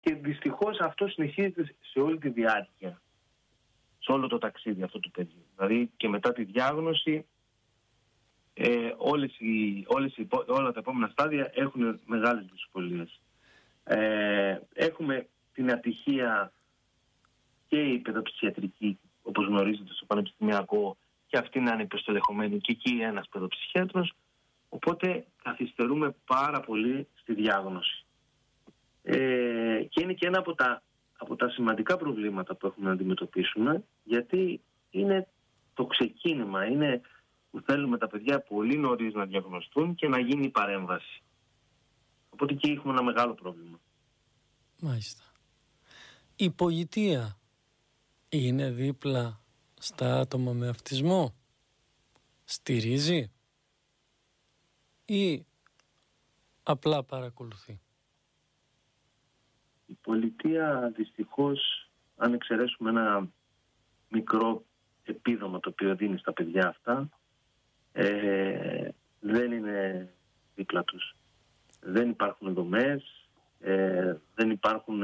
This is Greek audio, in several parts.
Και δυστυχώς αυτό συνεχίζεται σε όλη τη διάρκεια, σε όλο το ταξίδι αυτό του παιδιού. Δηλαδή και μετά τη διάγνωση, όλα τα επόμενα στάδια έχουν μεγάλες δυσκολίες. Έχουμε την ατυχία και η παιδοψυχιατρική, όπως γνωρίζετε, στο πανεπιστημιακό, και αυτή να είναι υποστελεχωμένη και εκεί ένας παιδοψυχίατρος, οπότε καθυστερούμε πάρα πολύ στη διάγνωση. Και είναι και ένα από τα σημαντικά προβλήματα που έχουμε να αντιμετωπίσουμε, γιατί είναι το ξεκίνημα, είναι που θέλουμε τα παιδιά πολύ νωρίς να διαγνωστούν και να γίνει η παρέμβαση. Οπότε εκεί έχουμε ένα μεγάλο πρόβλημα. Μάλιστα. Η πολιτεία είναι δίπλα στα άτομα με αυτισμό? Στηρίζει ή απλά παρακολουθεί? Η πολιτεία δυστυχώς, αν εξαιρέσουμε ένα μικρό επίδομα το οποίο δίνει στα παιδιά αυτά, δεν είναι δίπλα τους. Δεν υπάρχουν δομές, δεν υπάρχουν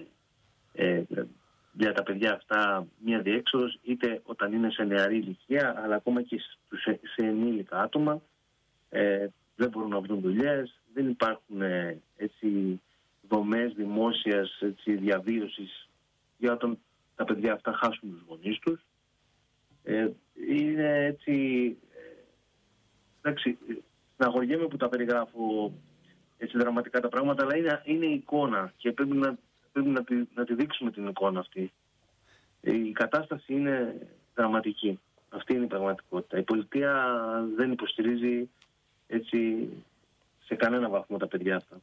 για τα παιδιά αυτά μια διέξοδος, είτε όταν είναι σε νεαρή ηλικία, αλλά ακόμα και σε ενήλικα άτομα. Δεν μπορούν να βρουν δουλειές, δεν υπάρχουν δομές δημόσιας διαβίωσης για όταν τα παιδιά αυτά χάσουν τους γονείς τους. Είναι έτσι, εντάξει, συναγωγέμαι που τα περιγράφω έτσι δραματικά τα πράγματα, αλλά είναι εικόνα και πρέπει να τη δείξουμε την εικόνα αυτή. Η κατάσταση είναι δραματική. Αυτή είναι η πραγματικότητα. Η πολιτεία δεν υποστηρίζει έτσι σε κανένα βαθμό τα παιδιά αυτά.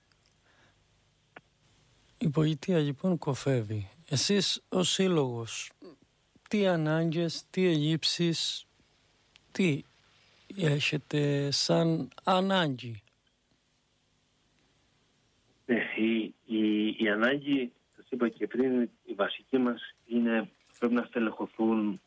Η πολιτεία λοιπόν κοφεύει. Εσείς ως σύλλογος, τι ανάγκες, τι ελλείψεις, τι έχετε σαν ανάγκη? Η ανάγκη, σας είπα και πριν, η βασική μας είναι πρέπει να στελεχωθούν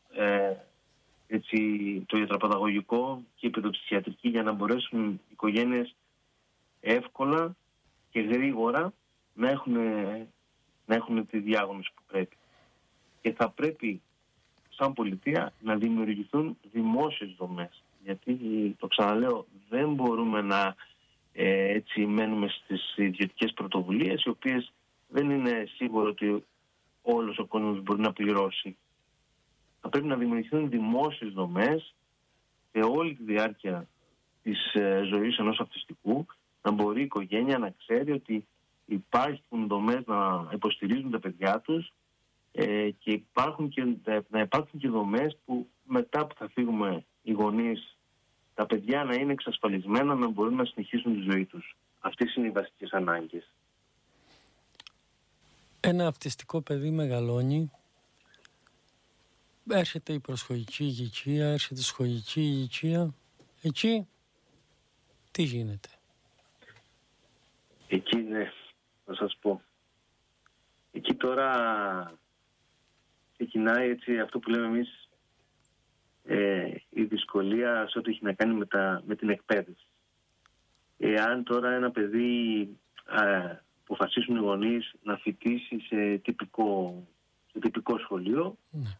το ιατροπαιδαγωγικό και η παιδοψυχιατρική για να μπορέσουν οι οικογένειες εύκολα και γρήγορα να έχουν τη διάγνωση που πρέπει. Και θα πρέπει σαν πολιτεία να δημιουργηθούν δημόσιες δομές. Γιατί, το ξαναλέω, δεν μπορούμε να μένουμε στις ιδιωτικές πρωτοβουλίες, οι οποίες δεν είναι σίγουρο ότι όλος ο κόσμος μπορεί να πληρώσει. Θα πρέπει να δημιουργηθούν δημόσιες δομές σε όλη τη διάρκεια της ζωής ενός αυτιστικού, να μπορεί η οικογένεια να ξέρει ότι υπάρχουν δομές να υποστηρίζουν τα παιδιά τους και να υπάρχουν και δομές που μετά που θα φύγουμε οι γονείς, τα παιδιά να είναι εξασφαλισμένα, να μπορούν να συνεχίσουν τη ζωή τους. Αυτές είναι οι βασικές ανάγκες. Ένα αυτιστικό παιδί μεγαλώνει, έρχεται η προσχολική ηλικία, έρχεται η σχολική ηλικία. Εκεί τι γίνεται? Εκεί ναι, θα σας πω. Εκεί τώρα ξεκινάει αυτό που λέμε εμείς η δυσκολία σε ό,τι έχει να κάνει με την εκπαίδευση. Εάν τώρα ένα παιδί αποφασίσουν οι γονείς να φοιτήσει σε τυπικό σχολείο,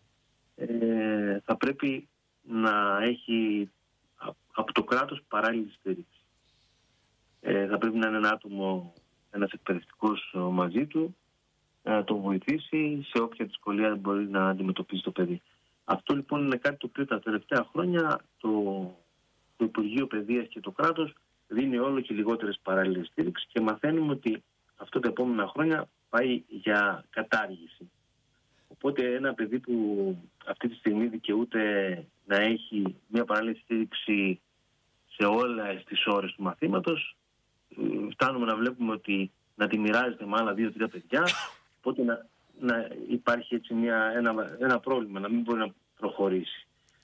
θα πρέπει να έχει από το κράτος παράλληλη στήριξη. Θα πρέπει να είναι ένα άτομο, ένας εκπαιδευτικός μαζί του, να τον βοηθήσει σε όποια δυσκολία μπορεί να αντιμετωπίσει το παιδί. Αυτό λοιπόν είναι κάτι το οποίο τα τελευταία χρόνια το Υπουργείο Παιδείας και το κράτος δίνει όλο και λιγότερες παράλληλες στήριξη και μαθαίνουμε ότι αυτό τα επόμενα χρόνια πάει για κατάργηση. Οπότε ένα παιδί που αυτή τη στιγμή δικαιούται να έχει μια παράλληλη στήριξη σε όλες τις ώρες του μαθήματος, φτάνουμε να βλέπουμε ότι να τη μοιράζεται με άλλα 2-3 παιδιά, οπότε να υπάρχει έτσι ένα πρόβλημα, να μην μπορεί να προχωρήσει.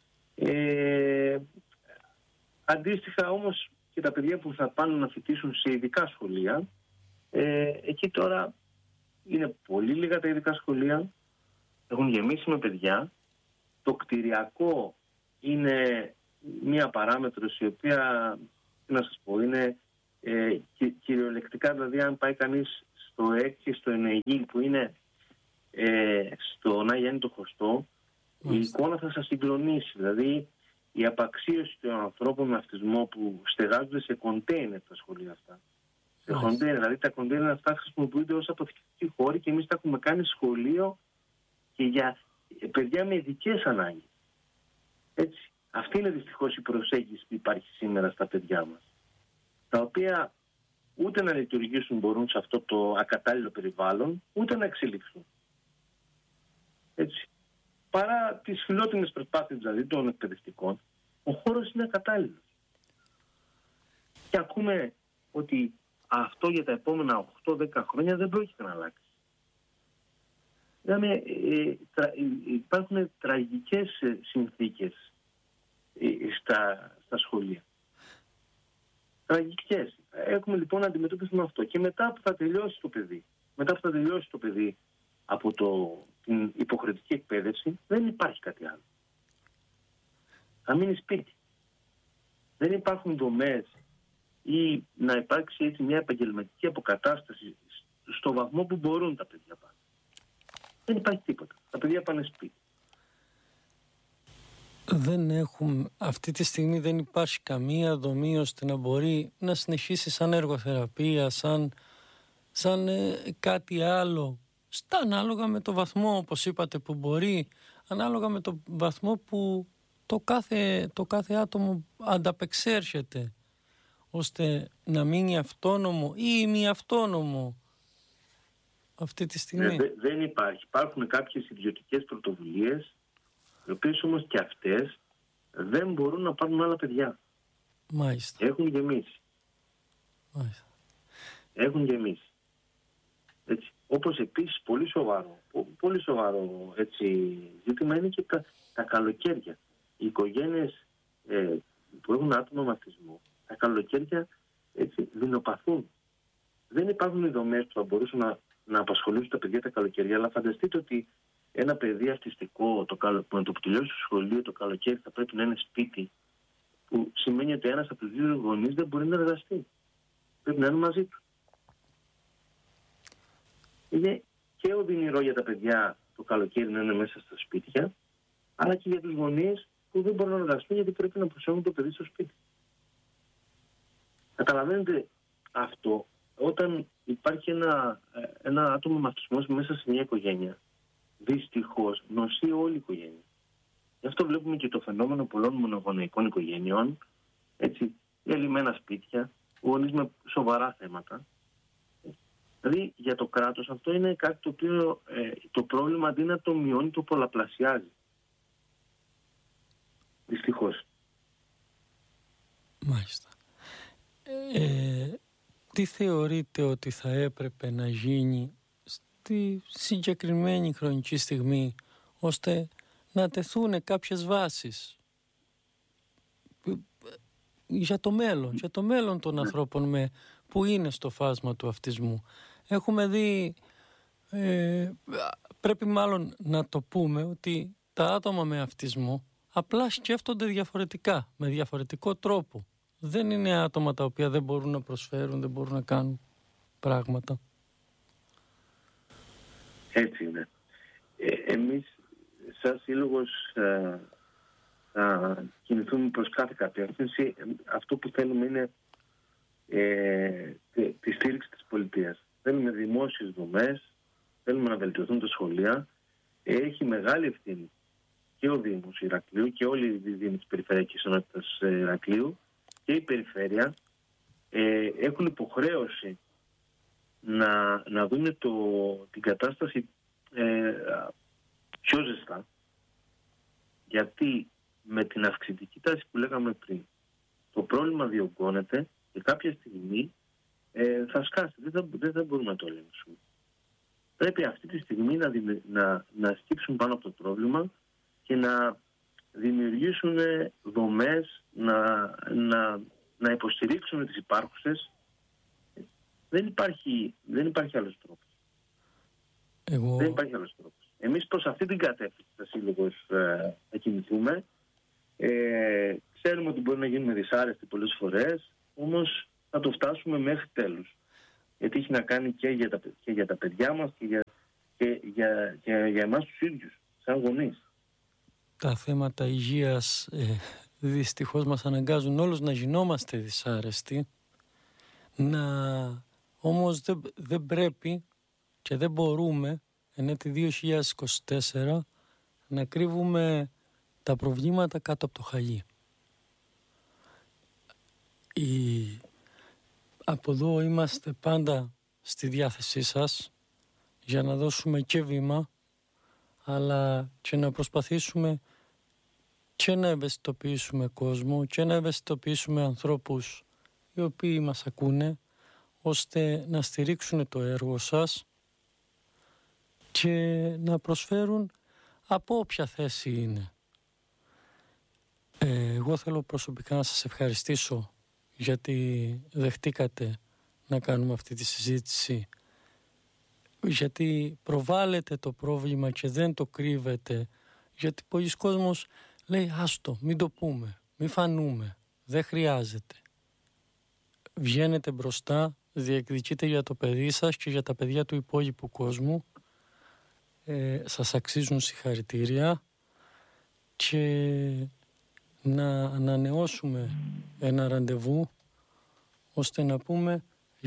Αντίστοιχα όμως και τα παιδιά που θα πάνε να φοιτήσουν σε ειδικά σχολεία, εκεί τώρα είναι πολύ λίγα τα ειδικά σχολεία, έχουν γεμίσει με παιδιά. Το κτηριακό είναι μία παράμετρος η οποία, τι να σας πω, είναι κυριολεκτικά, δηλαδή αν πάει κανείς στο 6, στο Ενεγίλ που είναι στον Άγιο Γιάννη το Χωστό, η εικόνα θα σας συγκλονίσει. Δηλαδή η απαξίωση των ανθρώπων με αυτισμό που στεγάζονται σε κοντέινερ τα σχολεία αυτά. Σε κοντέινερ, δηλαδή τα κοντέινερ αυτά χρησιμοποιούνται ως αποθηκευτικοί χώροι και εμείς τα έχουμε κάνει σχολείο και για παιδιά με ειδικές ανάγκες. Έτσι. Αυτή είναι δυστυχώς η προσέγγιση που υπάρχει σήμερα στα παιδιά μας, τα οποία ούτε να λειτουργήσουν μπορούν σε αυτό το ακατάλληλο περιβάλλον, ούτε να εξελιχθούν. Έτσι. Παρά τις φιλότιμες προσπάθειες δηλαδή των εκπαιδευτικών, ο χώρος είναι ακατάλληλος. Και ακούμε ότι αυτό για τα επόμενα 8-10 χρόνια δεν πρόκειται να αλλάξει. Δηλαδή, υπάρχουν τραγικές συνθήκες στα σχολεία. Τραγικές. Έχουμε λοιπόν να αντιμετωπίσουμε αυτό. Και μετά που θα τελειώσει το παιδί, από την υποχρεωτική εκπαίδευση, δεν υπάρχει κάτι άλλο. Θα μείνει σπίτι. Δεν υπάρχουν δομές ή να υπάρξει έτσι μια επαγγελματική αποκατάσταση στο βαθμό που μπορούν τα παιδιά πάνε. Δεν υπάρχει τίποτα. Τα παιδιά πάνε σπίτι. Αυτή τη στιγμή δεν υπάρχει καμία δομή ώστε να μπορεί να συνεχίσει σαν εργοθεραπεία, σαν κάτι άλλο, ανάλογα με το βαθμό, όπως είπατε, που μπορεί, ανάλογα με το βαθμό που το κάθε άτομο ανταπεξέρχεται, ώστε να μείνει αυτόνομο ή ημιαυτόνομο αυτή τη στιγμή. Δεν υπάρχει. Υπάρχουν κάποιες ιδιωτικές πρωτοβουλίες, οι οποίες όμως και αυτές δεν μπορούν να πάρουν άλλα παιδιά. Μάλιστα. Έχουν γεμίσει. Μάλιστα. Έχουν γεμίσει. Έτσι. Όπως επίσης πολύ σοβαρό έτσι, ζήτημα είναι και τα καλοκαίρια. Οι οικογένειες που έχουν άτομα με αυτισμό, τα καλοκαίρια έτσι, δεινοπαθούν. Δεν υπάρχουν οι δομές που θα μπορούσαν να απασχολήσουν τα παιδιά τα καλοκαίρια, αλλά φανταστείτε ότι ένα παιδί αυτιστικό που το τελειώσει στο σχολείο το καλοκαίρι θα πρέπει να είναι σπίτι, που σημαίνει ότι ένας από τους δύο γονείς δεν μπορεί να εργαστεί. Πρέπει να είναι μαζί του. Είναι και οδυνηρό για τα παιδιά το καλοκαίρι να είναι μέσα στα σπίτια, αλλά και για τους γονείς που δεν μπορούν να εργαστούν γιατί πρέπει να προσέχουν το παιδί στο σπίτι. Καταλαβαίνετε αυτό, όταν υπάρχει ένα άτομο με αυτισμό μέσα σε μια οικογένεια, δυστυχώς νοσεί όλη η οικογένεια. Γι' αυτό βλέπουμε και το φαινόμενο πολλών μονογονεϊκών οικογένειων, έτσι, ελλημένα σπίτια, γονείς με σοβαρά θέματα. Δηλαδή για το κράτος αυτό είναι κάτι το οποίο το πρόβλημα αντί να το μειώνει το πολλαπλασιάζει. Δυστυχώς. Μάλιστα. Τι θεωρείτε ότι θα έπρεπε να γίνει στη συγκεκριμένη χρονική στιγμή ώστε να τεθούν κάποιες βάσεις για το μέλλον των ανθρώπων που είναι στο φάσμα του αυτισμού. Έχουμε δει, πρέπει μάλλον να το πούμε, ότι τα άτομα με αυτισμό απλά σκέφτονται διαφορετικά, με διαφορετικό τρόπο. Δεν είναι άτομα τα οποία δεν μπορούν να προσφέρουν, δεν μπορούν να κάνουν πράγματα. Έτσι είναι. Εμείς σαν σύλλογος θα κινηθούμε προς κάθε κατεύθυνση. Αυτό που θέλουμε είναι τη στήριξη της πολιτείας. Θέλουμε δημόσιες δομές, θέλουμε να βελτιωθούν τα σχολεία. Έχει μεγάλη ευθύνη και ο Δήμος Ηρακλείου και όλοι οι Δήμοι της Περιφερειακής Ενότητας Ηρακλείου και η Περιφέρεια έχουν υποχρέωση να δουν την κατάσταση πιο ζεστά, γιατί με την αυξητική τάση που λέγαμε πριν το πρόβλημα διωγγώνεται και κάποια στιγμή θα σκάσει, δεν θα μπορούμε να το ελέγξουμε. Πρέπει αυτή τη στιγμή να στύψουν πάνω από το πρόβλημα και να δημιουργήσουν δομές, να υποστηρίξουν τις υπάρχουσες. Δεν υπάρχει άλλος τρόπος. Δεν υπάρχει άλλος τρόπος. Εμείς προς αυτή την κατεύθυνση θα σύλλογος θα κινηθούμε. Ξέρουμε ότι μπορεί να γίνουμε δυσάρεστοι πολλές φορές, όμως θα το φτάσουμε μέχρι τέλους. γιατί έχει να κάνει και για τα παιδιά μας και για εμάς τους ίδιους, σαν γονείς. Τα θέματα υγείας δυστυχώς μας αναγκάζουν όλους να γινόμαστε δυσάρεστοι. Όμως δεν πρέπει και δεν μπορούμε εν έτη 2024 να κρύβουμε τα προβλήματα κάτω από το χαλί. Από εδώ είμαστε πάντα στη διάθεσή σας για να δώσουμε και βήμα, αλλά και να προσπαθήσουμε και να ευαισθητοποιήσουμε κόσμο και να ευαισθητοποιήσουμε ανθρώπους οι οποίοι μας ακούνε, ώστε να στηρίξουν το έργο σας και να προσφέρουν από όποια θέση είναι. Εγώ θέλω προσωπικά να σας ευχαριστήσω γιατί δεχτήκατε να κάνουμε αυτή τη συζήτηση, γιατί προβάλλετε το πρόβλημα και δεν το κρύβετε, γιατί πολλοί κόσμος λέει άστο, μην το πούμε, μην φανούμε, δεν χρειάζεται. Βγαίνετε μπροστά, διεκδικείτε για το παιδί σας και για τα παιδιά του υπόλοιπου κόσμου. Σας αξίζουν συγχαρητήρια και να ανανεώσουμε ένα ραντεβού ώστε να πούμε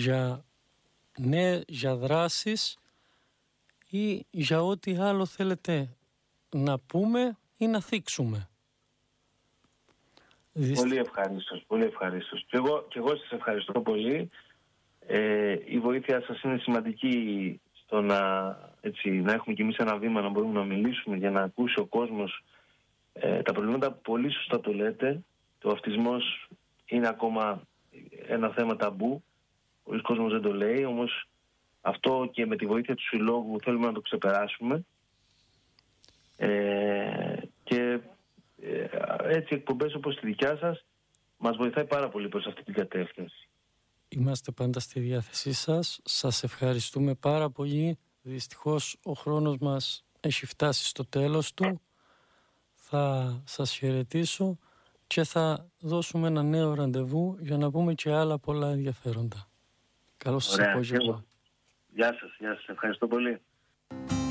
για δράσεις ή για ό,τι άλλο θέλετε να πούμε ή να θίξουμε. Πολύ ευχαριστώς, πολύ ευχαριστώς. Και εγώ σας ευχαριστώ πολύ. Η βοήθεια σας είναι σημαντική στο να έχουμε κι εμείς ένα βήμα, να μπορούμε να μιλήσουμε για να ακούσει ο κόσμος τα προβλήματα. Πολύ σωστά το λέτε. Το αυτισμός είναι ακόμα ένα θέμα ταμπού. Πολλοί κόσμος δεν το λέει, όμως αυτό και με τη βοήθεια του Συλλόγου θέλουμε να το ξεπεράσουμε. Και έτσι εκπομπές όπως τη δικιά σας μας βοηθάει πάρα πολύ προς αυτή την κατεύθυνση. Είμαστε πάντα στη διάθεσή σας. Σας ευχαριστούμε πάρα πολύ. Δυστυχώς ο χρόνος μας έχει φτάσει στο τέλος του. Θα σας χαιρετήσω και θα δώσουμε ένα νέο ραντεβού για να πούμε και άλλα πολλά ενδιαφέροντα. Καλό σας απόγευμα. Γεια σας. Ευχαριστώ πολύ.